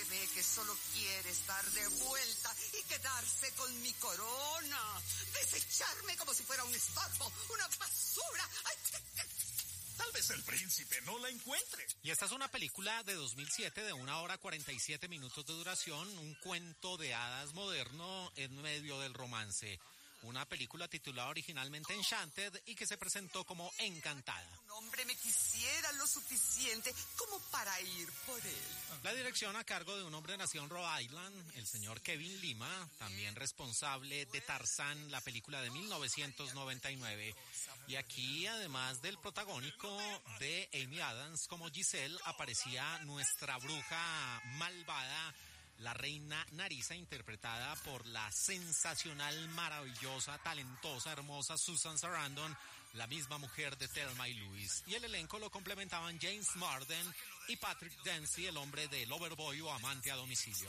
ve que solo quiere estar de vuelta y quedarse con mi corona. Desecharme como si fuera un estorbo, una basura. ¡Ay! Tal vez el príncipe no la encuentre. Y esta es una película de 2007 de 1 hora 47 minutos de duración, un cuento de hadas moderno en medio del romance. Una película titulada originalmente Enchanted y que se presentó como Encantada. Un hombre me quisiera lo suficiente como para ir por él. La dirección a cargo de un hombre nacido en Rhode Island, el señor Kevin Lima, también responsable de Tarzán, la película de 1999. Y aquí, además del protagónico de Amy Adams como Giselle, aparecía nuestra bruja malvada, la reina Narisa, interpretada por la sensacional, maravillosa, talentosa, hermosa Susan Sarandon, la misma mujer de Thelma y Louise. Y el elenco lo complementaban James Marsden y Patrick Dempsey, el hombre del Loverboy o amante a domicilio.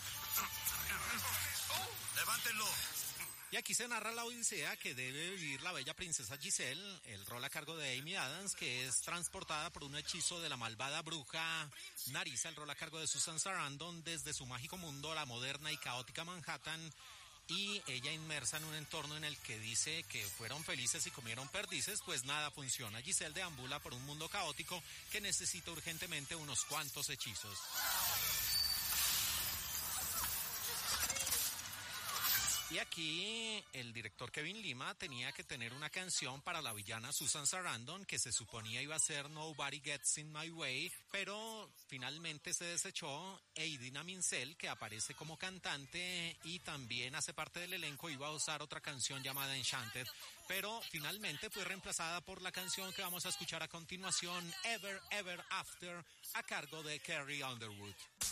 ¡Levántenlo! Y aquí se narra la odisea que debe vivir la bella princesa Giselle, el rol a cargo de Amy Adams, que es transportada por un hechizo de la malvada bruja Narisa, el rol a cargo de Susan Sarandon, desde su mágico mundo a la moderna y caótica Manhattan, y ella inmersa en un entorno en el que dice que fueron felices y comieron perdices, pues nada funciona. Giselle deambula por un mundo caótico que necesita urgentemente unos cuantos hechizos. Y aquí el director Kevin Lima tenía que tener una canción para la villana Susan Sarandon, que se suponía iba a ser Nobody Gets in My Way, pero finalmente se desechó. Idina Menzel, que aparece como cantante y también hace parte del elenco, iba a usar otra canción llamada Enchanted, pero finalmente fue reemplazada por la canción que vamos a escuchar a continuación, Ever Ever After, a cargo de Carrie Underwood.